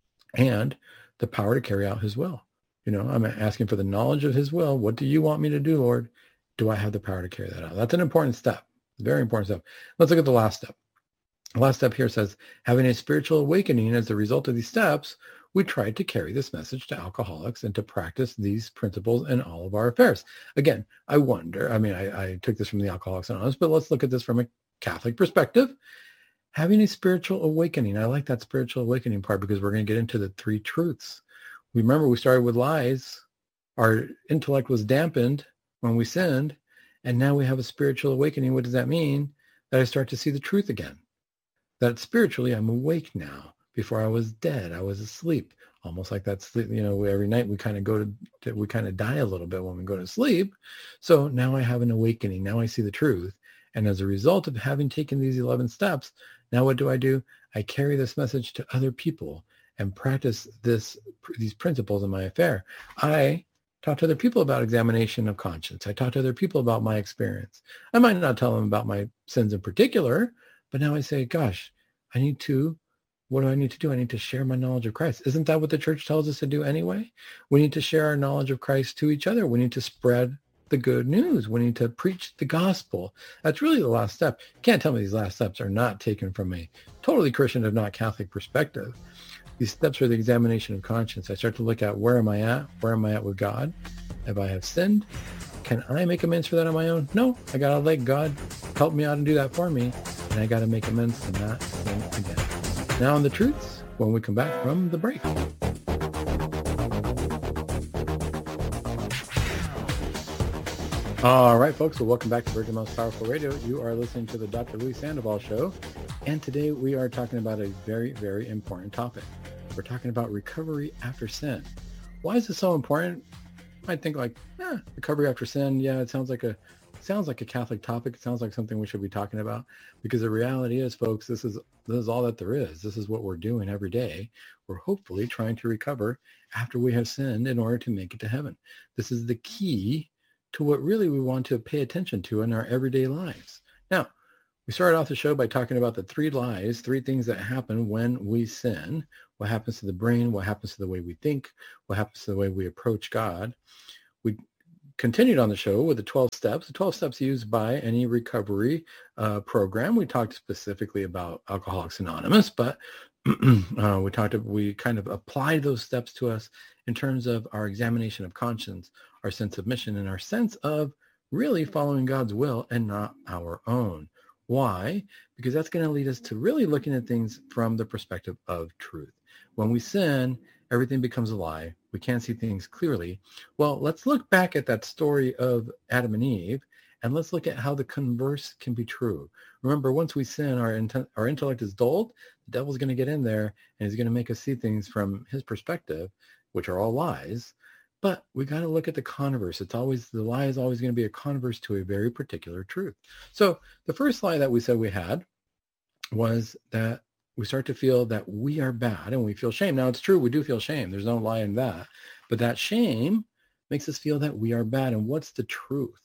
and the power to carry out his will. You know, I'm asking for the knowledge of his will. What do you want me to do, Lord? Do I have the power to carry that out? That's an important step. Very important step. Let's look at the last step. The last step here says, having a spiritual awakening as a result of these steps, we tried to carry this message to alcoholics and to practice these principles in all of our affairs. Again, I wonder, I mean, I, I took this from the Alcoholics Anonymous, but let's look at this from a Catholic perspective. Having a spiritual awakening. I like that spiritual awakening part because we're going to get into the three truths. Remember, we started with lies. Our intellect was dampened when we sinned, and now we have a spiritual awakening. What does that mean? That I start to see the truth again. That spiritually I'm awake now. Before I was dead, I was asleep. Almost like that sleep, you know, every night we kind of go to, we kind of die a little bit when we go to sleep. So now I have an awakening. Now I see the truth. And as a result of having taken these eleven steps, now what do I do? I carry this message to other people and practice this, these principles in my affair. I talk to other people about examination of conscience. I talk to other people about my experience. I might not tell them about my sins in particular, but now I say, gosh, I need to, what do I need to do? I need to share my knowledge of Christ. Isn't that what the church tells us to do anyway? We need to share our knowledge of Christ to each other. We need to spread the good news. We need to preach the gospel. That's really the last step. You can't tell me these last steps are not taken from a totally Christian, if not Catholic perspective. These steps are the examination of conscience. I start to look at, where am I at? Where am I at with God? If I have sinned, can I make amends for that on my own? No, I got to let God help me out and do that for me. And I got to make amends and not sin again. Now on the truths, when we come back from the break. All right, folks. So welcome back to Virgin Most Powerful Radio. You are listening to the Doctor Luis Sandoval Show. And today we are talking about a very, very important topic. We're talking about recovery after sin. Why is this so important? You might think like, eh, recovery after sin. Yeah, it sounds like a sounds like a Catholic topic. It sounds like something we should be talking about. Because the reality is, folks, this is this is all that there is. This is what we're doing every day. We're hopefully trying to recover after we have sinned in order to make it to heaven. This is the key to what really we want to pay attention to in our everyday lives. Now, we started off the show by talking about the three lies, three things that happen when we sin. What happens to the brain? What happens to the way we think? What happens to the way we approach God? We continued on the show with the twelve steps, the twelve steps used by any recovery uh, program. We talked specifically about Alcoholics Anonymous, but uh, we talked, we kind of applied those steps to us in terms of our examination of conscience, our sense of mission, and our sense of really following God's will and not our own. Why? Because that's going to lead us to really looking at things from the perspective of truth. When we sin, everything becomes a lie. We can't see things clearly. Well, let's look back at that story of Adam and Eve, and let's look at how the converse can be true. Remember, once we sin, our, int- our intellect is dulled. The devil's going to get in there, and he's going to make us see things from his perspective, which are all lies. But we got to look at the converse. It's always, the lie is always going to be a converse to a very particular truth. So the first lie that we said we had was that we start to feel that we are bad and we feel shame. Now, it's true, we do feel shame. There's no lie in that. But that shame makes us feel that we are bad. And what's the truth?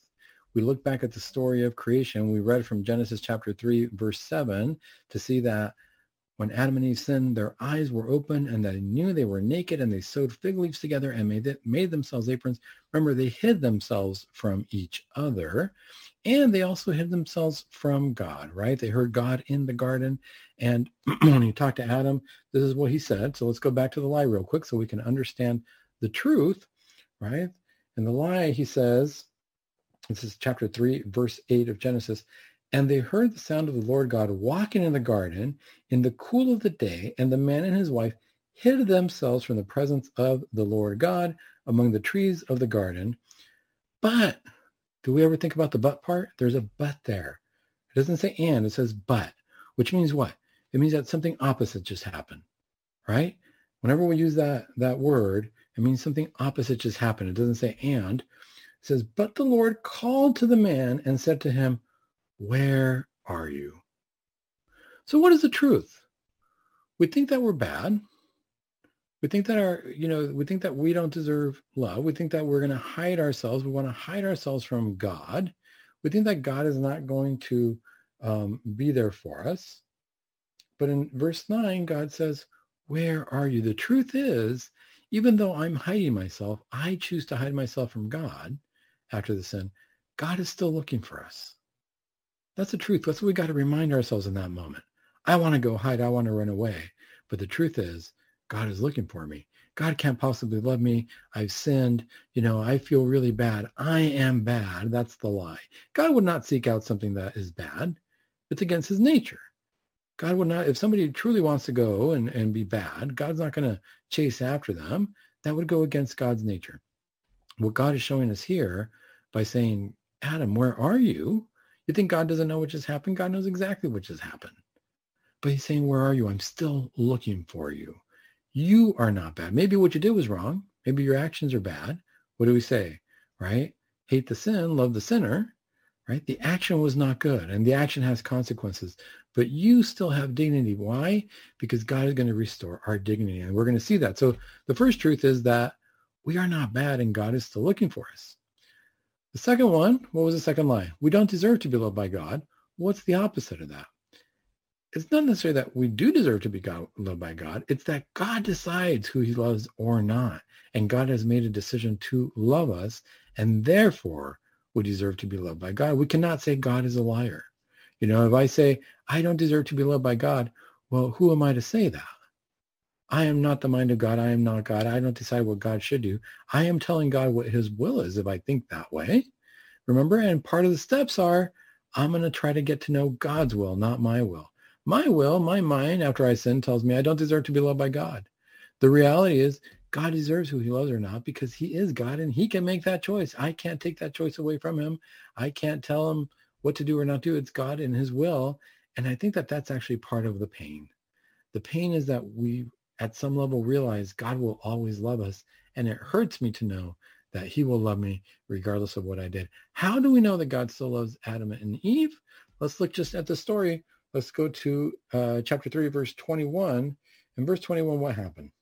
we look back at the story of creation. We read from Genesis chapter three, verse seven, to see that when Adam and Eve sinned, their eyes were open and they knew they were naked, and they sewed fig leaves together and made, it, made themselves aprons. Remember, they hid themselves from each other, and they also hid themselves from God, right? They heard God in the garden. And when he talked to Adam, this is what he said. So let's go back to the lie real quick so we can understand the truth, right? In the lie, he says, this is chapter three, verse eight of Genesis, and they heard the sound of the Lord God walking in the garden in the cool of the day, and the man and his wife hid themselves from the presence of the Lord God among the trees of the garden. But do we ever think about the but part? There's a but there. It doesn't say and, it says but, which means what? It means that something opposite just happened, right? Whenever we use that, that word, it means something opposite just happened. It doesn't say and. It says, but the Lord called to the man and said to him, where are you? So what is the truth? We think that we're bad. We think that our, you know, we think that we don't deserve love. We think that we're going to hide ourselves. We want to hide ourselves from God. We think that God is not going to um, be there for us. But in verse nine, God says, where are you? The truth is, even though I'm hiding myself, I choose to hide myself from God after the sin. God is still looking for us. That's the truth. That's what we got to remind ourselves in that moment. I want to go hide. I want to run away. But the truth is, God is looking for me. God can't possibly love me. I've sinned. You know, I feel really bad. I am bad. That's the lie. God would not seek out something that is bad. It's against his nature. God would not, if somebody truly wants to go and, and be bad, God's not going to chase after them. That would go against God's nature. What God is showing us here by saying, Adam, where are you? You think God doesn't know what just happened? God knows exactly what just happened. But he's saying, where are you? I'm still looking for you. You are not bad. Maybe what you did was wrong. Maybe your actions are bad. What do we say, right? Hate the sin, love the sinner, right? The action was not good, and the action has consequences. But you still have dignity. Why? Because God is going to restore our dignity, and we're going to see that. So the first truth is that we are not bad, and God is still looking for us. The second one, what was the second lie? We don't deserve to be loved by God. What's the opposite of that? It's not necessarily that we do deserve to be God, loved by God. It's that God decides who he loves or not. And God has made a decision to love us, and therefore we deserve to be loved by God. We cannot say God is a liar. You know, if I say, I don't deserve to be loved by God, well, who am I to say that? I am not the mind of God. I am not God. I don't decide what God should do. I am telling God what his will is if I think that way. Remember, and part of the steps are, I'm going to try to get to know God's will, not my will. My will, my mind, after I sin, tells me I don't deserve to be loved by God. The reality is God deserves who he loves or not because he is God and he can make that choice. I can't take that choice away from him. I can't tell him what to do or not do. It's God and his will. And I think that that's actually part of the pain. The pain is that we, at some level, realize God will always love us. And it hurts me to know that he will love me regardless of what I did. How do we know that God still loves Adam and Eve? Let's look just at the story. Let's go to uh, chapter three, verse twenty-one. In verse twenty-one, what happened?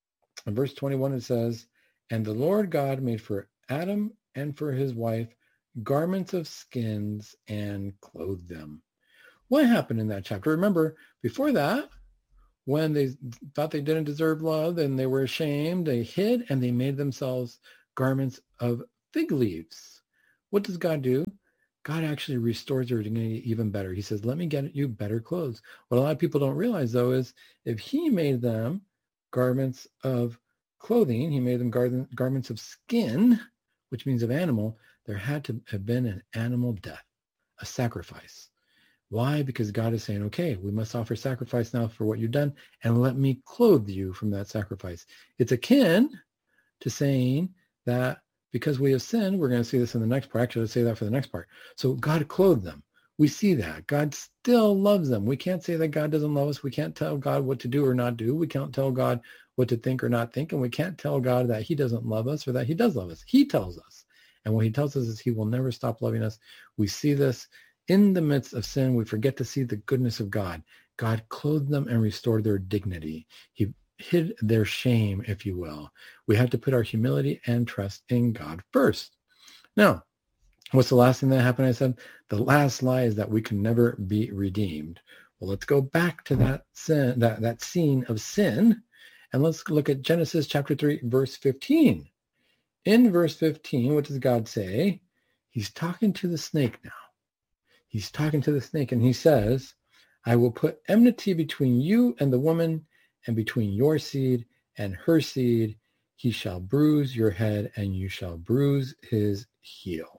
In verse twenty-one, it says, and the Lord God made for Adam and for his wife garments of skins and clothed them. What happened in that chapter? Remember, before that, when they thought they didn't deserve love and they were ashamed, they hid and they made themselves garments of fig leaves. What does God do? God actually restores their dignity even better. He says, let me get you better clothes. What a lot of people don't realize, though, is if he made them garments of clothing, he made them gar- garments of skin, which means of animal, there had to have been an animal death, a sacrifice. Why? Because God is saying, okay, we must offer sacrifice now for what you've done, and let me clothe you from that sacrifice. It's akin to saying that because we have sinned, we're going to see this in the next part. Actually, let's say that for the next part. So God clothed them. We see that. God still loves them. We can't say that God doesn't love us. We can't tell God what to do or not do. We can't tell God what to think or not think. And we can't tell God that he doesn't love us or that he does love us. He tells us. And what he tells us is he will never stop loving us. We see this in the midst of sin. We forget to see the goodness of God. God clothed them and restored their dignity. He hid their shame, if you will. We have to put our humility and trust in God first. Now, What's the last thing that happened? I said, the last lie is that we can never be redeemed. Well, let's go back to that sin, that, that scene of sin, and let's look at Genesis chapter three, verse fifteen. In verse fifteen, what does God say? He's talking to the snake now. He's talking to the snake, and he says, I will put enmity between you and the woman, and between your seed and her seed. He shall bruise your head, and you shall bruise his heel.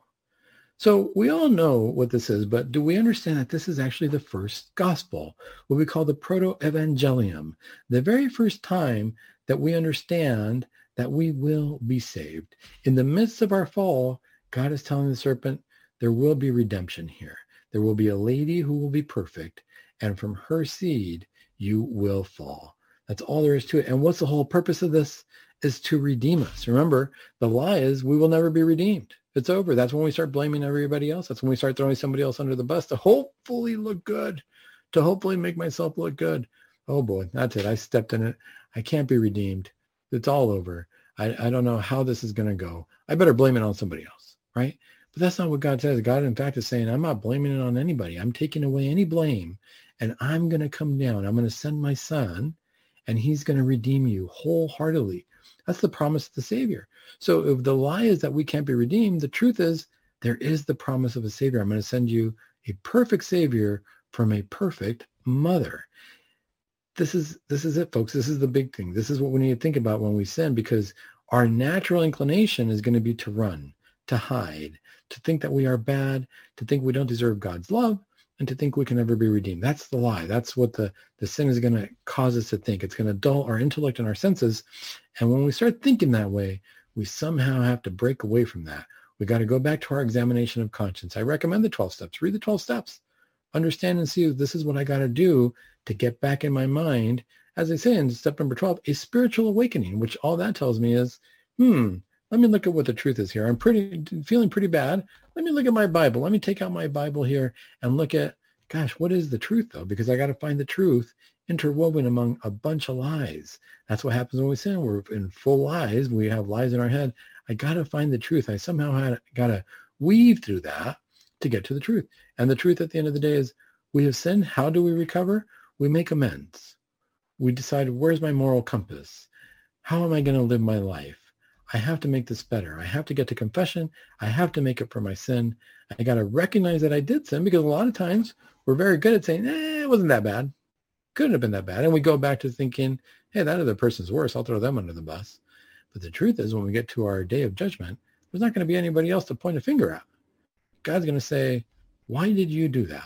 So we all know what this is, but do we understand that this is actually the first gospel, what we call the proto-evangelium, the very first time that we understand that we will be saved. In the midst of our fall, God is telling the serpent, there will be redemption here. There will be a lady who will be perfect, and from her seed, you will fall. That's all there is to it. And what's the whole purpose of this? Is to redeem us. Remember, the lie is we will never be redeemed. It's over. That's when we start blaming everybody else. That's when we start throwing somebody else under the bus to hopefully look good, to hopefully make myself look good. Oh boy, that's it. I stepped in it. I can't be redeemed. It's all over. I, I don't know how this is going to go. I better blame it on somebody else, right? But that's not what God says. God, in fact, is saying, I'm not blaming it on anybody. I'm taking away any blame, and I'm going to come down. I'm going to send my son, and he's going to redeem you wholeheartedly. That's the promise of the Savior. So if the lie is that we can't be redeemed, the truth is there is the promise of a Savior. I'm going to send you a perfect Savior from a perfect mother. This is this is it, folks. This is the big thing. This is what we need to think about when we sin, because our natural inclination is going to be to run, to hide, to think that we are bad, to think we don't deserve God's love, and to think we can never be redeemed. That's the lie. That's what the, the sin is going to cause us to think. It's going to dull our intellect and our senses. And when we start thinking that way, we somehow have to break away from that. We got to go back to our examination of conscience. I recommend the twelve steps. Read the twelve steps. Understand and see this is what I got to do to get back in my mind. As I say in step number twelve, a spiritual awakening, which all that tells me is, hmm, let me look at what the truth is here. I'm pretty feeling pretty bad. Let me look at my Bible. Let me take out my Bible here and look at, gosh, what is the truth though? Because I got to find the truth interwoven among a bunch of lies. That's what happens when we sin. We're in full lies. We have lies in our head. I got to find the truth. I somehow had got to weave through that to get to the truth. And the truth at the end of the day is we have sinned. How do we recover? We make amends. We decide, where's my moral compass? How am I going to live my life? I have to make this better. I have to get to confession. I have to make it for my sin. I got to recognize that I did sin, because a lot of times we're very good at saying, eh, it wasn't that bad. Couldn't have been that bad. And we go back to thinking, hey, that other person's worse. I'll throw them under the bus. But the truth is, when we get to our day of judgment, there's not going to be anybody else to point a finger at. God's going to say, why did you do that?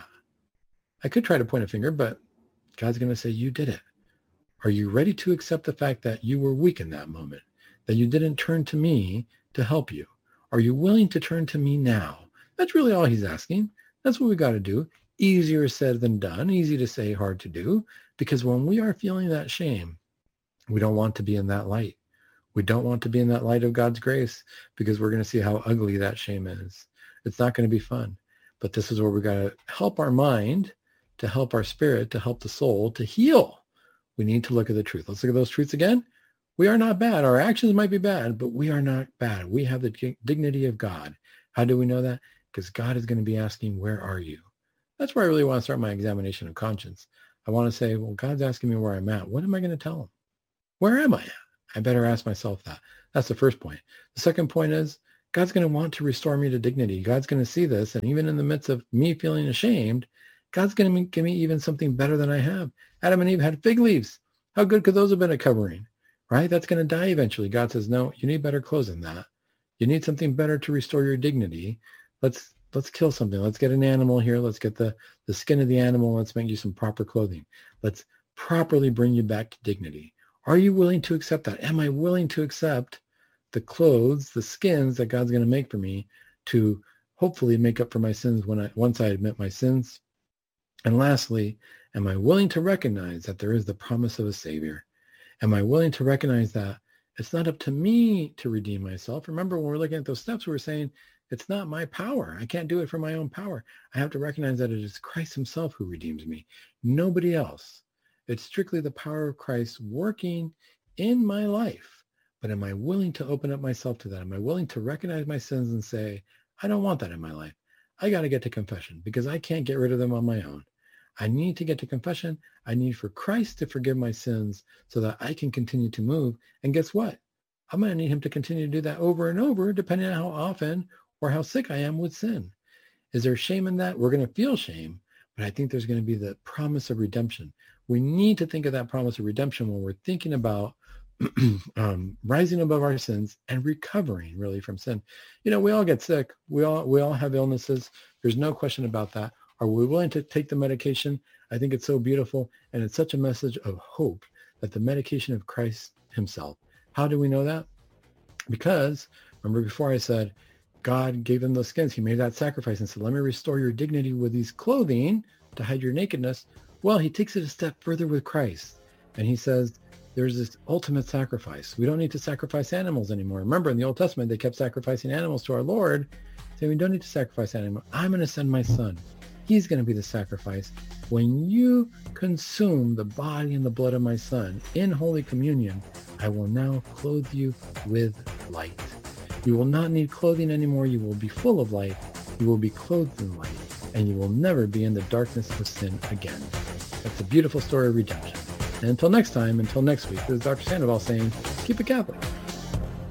I could try to point a finger, but God's going to say, you did it. Are you ready to accept the fact that you were weak in that moment, that you didn't turn to me to help you? Are you willing to turn to me now? That's really all he's asking. That's what we got to do. Easier said than done, easy to say, hard to do, because when we are feeling that shame, we don't want to be in that light. We don't want to be in that light of God's grace, because we're going to see how ugly that shame is. It's not going to be fun. But this is where we got to help our mind, to help our spirit, to help the soul, to heal. We need to look at the truth. Let's look at those truths again. We are not bad. Our actions might be bad, but we are not bad. We have the dignity of God. How do we know that? Because God is going to be asking, where are you? That's where I really want to start my examination of conscience. I want to say, well, God's asking me where I'm at. What am I going to tell him? Where am I at? I better ask myself that. That's the first point. The second point is, God's going to want to restore me to dignity. God's going to see this. And even in the midst of me feeling ashamed, God's going to give me even something better than I have. Adam and Eve had fig leaves. How good could those have been a covering? Right? That's going to die eventually. God says, no, you need better clothes than that. You need something better to restore your dignity. Let's let's kill something. Let's get an animal here. Let's get the, the skin of the animal. Let's make you some proper clothing. Let's properly bring you back to dignity. Are you willing to accept that? Am I willing to accept the clothes, the skins that God's going to make for me to hopefully make up for my sins when I once I admit my sins? And lastly, am I willing to recognize that there is the promise of a Savior? Am I willing to recognize that it's not up to me to redeem myself? Remember, when we're looking at those steps, we were saying it's not my power. I can't do it for my own power. I have to recognize that it is Christ himself who redeems me, nobody else. It's strictly the power of Christ working in my life. But am I willing to open up myself to that? Am I willing to recognize my sins and say, I don't want that in my life. I got to get to confession because I can't get rid of them on my own. I need to get to confession. I need for Christ to forgive my sins so that I can continue to move. And guess what? I'm going to need him to continue to do that over and over, depending on how often or how sick I am with sin. Is there shame in that? We're going to feel shame, but I think there's going to be the promise of redemption. We need to think of that promise of redemption when we're thinking about um, rising above our sins and recovering really from sin. You know, we all get sick. We all we all have illnesses. There's no question about that. Are we willing to take the medication? I think it's so beautiful, and it's such a message of hope that the medication of Christ himself. How do we know that? Because remember before I said God gave them those skins. He made that sacrifice and said, let me restore your dignity with these clothing to hide your nakedness. Well, he takes it a step further with Christ, and he says there's this ultimate sacrifice. We don't need to sacrifice animals anymore. Remember, in the Old Testament, they kept sacrificing animals to our Lord, saying we don't need to sacrifice animals. I'm going to send my son. He's going to be the sacrifice. When you consume the body and the blood of my son in Holy Communion, I will now clothe you with light. You will not need clothing anymore. You will be full of light. You will be clothed in light, and you will never be in the darkness of sin again. That's a beautiful story of redemption. And until next time, until next week, this is Doctor Sandoval saying, keep it Catholic.